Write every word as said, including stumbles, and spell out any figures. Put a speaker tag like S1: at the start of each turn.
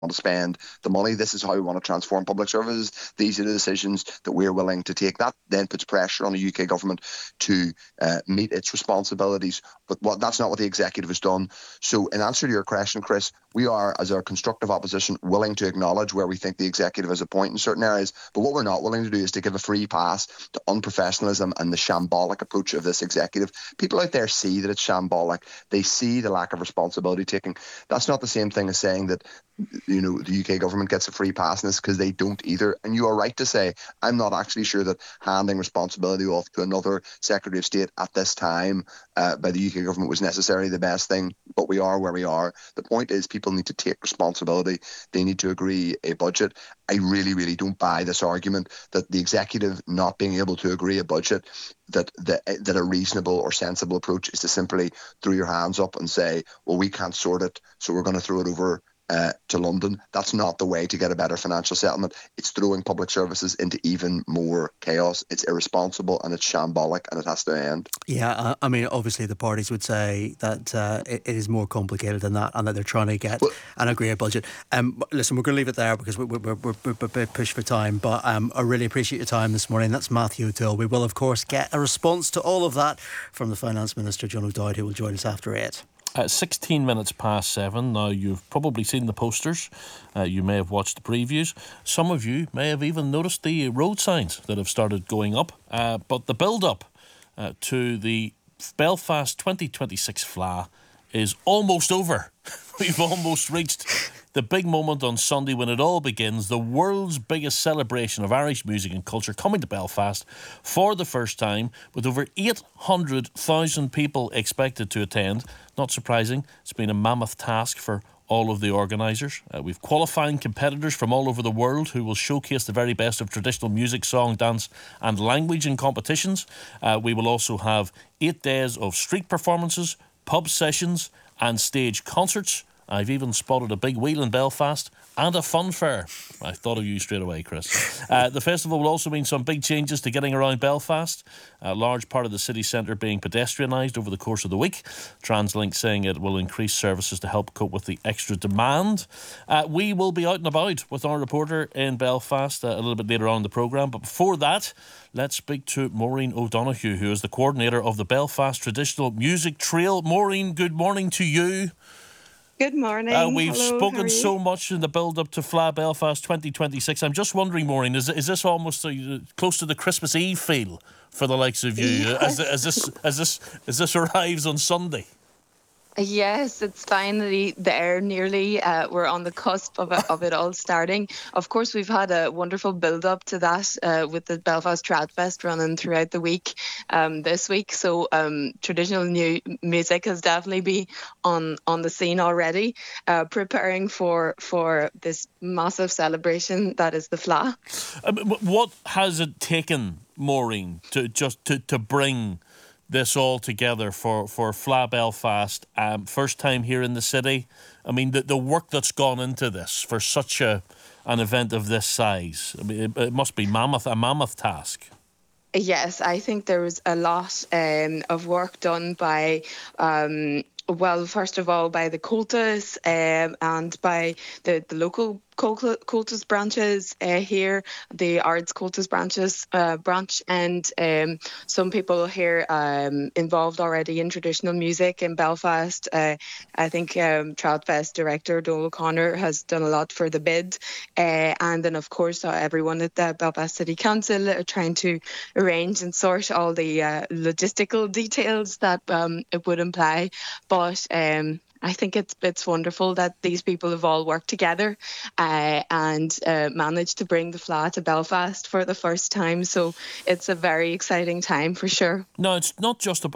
S1: to spend the money. This is how we want to transform public services. These are the decisions that we're willing to take. That then puts pressure on the U K government to uh, meet its responsibilities. But what, that's not what the executive has done. So in answer to your question, Chris, we are, as our constructive opposition, willing to acknowledge where we think the executive has a point in certain areas. But what we're not willing to do is to give a free pass to unprofessionalism and the shambolic approach of this executive. People out there see that it's shambolic. They see the lack of responsibility taking. That's not the same thing as saying that, you know, the U K government gets a free pass in this, because they don't either. And you are right to say, I'm not actually sure that handing responsibility off to another Secretary of State at this time uh, by the U K government was necessarily the best thing. But we are where we are. The point is, people need to take responsibility. They need to agree a budget. I really, really don't buy this argument that the executive not being able to agree a budget, that that, that a reasonable or sensible approach is to simply throw your hands up and say, well, we can't sort it, so we're going to throw it over Uh, to London. That's not the way to get a better financial settlement. It's throwing public services into even more chaos. It's irresponsible and it's shambolic, and it has to end.
S2: Yeah, I mean, obviously the parties would say that uh, it, it is more complicated than that, and that they're trying to get well, an agreed budget. Um, listen, we're going to leave it there because we're, we're, we're, we're, we're pushed for time, but um, I really appreciate your time this morning. That's Matthew O'Toole. We will, of course, get a response to all of that from the Finance Minister, John O'Dowd, who will join us after eight.
S3: At sixteen minutes past seven. Now, you've probably seen the posters. Uh, you may have watched the previews. Some of you may have even noticed the road signs that have started going up. Uh, but the build-up uh, to the Belfast twenty twenty-six F L A is almost over. We've almost reached the big moment on Sunday when it all begins, the world's biggest celebration of Irish music and culture coming to Belfast for the first time, with over eight hundred thousand people expected to attend. Not surprising, it's been a mammoth task for all of the organisers. Uh, we've qualifying competitors from all over the world who will showcase the very best of traditional music, song, dance and language in competitions. Uh, we will also have eight days of street performances, pub sessions and stage concerts. I've even spotted a big wheel in Belfast and a fun fair. I thought of you straight away, Chris. Uh, the festival will also mean some big changes to getting around Belfast. A large part of the city centre being pedestrianised over the course of the week. TransLink saying it will increase services to help cope with the extra demand. Uh, we will be out and about with our reporter in Belfast uh, a little bit later on in the programme. But before that, let's speak to Maureen O'Donoghue, who is the coordinator of the Belfast Traditional Music Trail. Maureen, good morning to you.
S4: Good morning.
S3: Uh, we've
S4: Hello,
S3: spoken so much in the build-up to F L A Belfast twenty twenty-six. I'm just wondering, Maureen, is is this almost uh, close to the Christmas Eve feel for the likes of you?
S4: Yes.
S3: As, as this as this as this arrives on Sunday?
S4: Yes, it's finally there, nearly. Uh, we're on the cusp of it, of it all starting. Of course, we've had a wonderful build-up to that uh, with the Belfast Trad Fest running throughout the week um, this week. So um, traditional new music has definitely been on, on the scene already, uh, preparing for for this massive celebration that is the F L A.
S3: Um, what has it taken, Maureen, to just to, to bring this all together for, for F L A Belfast, um, first time here in the city? I mean, the, the work that's gone into this for such a an event of this size, I mean, it, it must be mammoth a mammoth task.
S4: Yes, I think there was a lot um, of work done by, um, well, first of all, by the Comhaltas um, and by the, the local Comhaltas branches uh, here, the Ards Comhaltas branches uh, branch, and um, some people here um, involved already in traditional music in Belfast. Uh, I think um, Tradfest director Donal O'Connor has done a lot for the bid, uh, and then of course uh, everyone at the Belfast City Council are trying to arrange and sort all the uh, logistical details that um, it would imply, but. Um, I think it's it's wonderful that these people have all worked together uh, and uh, managed to bring the F L A to Belfast for the first time. So it's a very exciting time for sure.
S3: No, it's not just about